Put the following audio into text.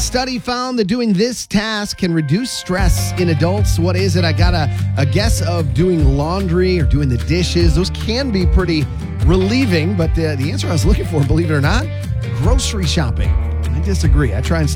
study found that doing this task can reduce stress in adults. What is it? I got a guess of doing laundry or doing the dishes. Those can be pretty relieving, but the answer I was looking for, believe it or not, grocery shopping. I disagree. I try and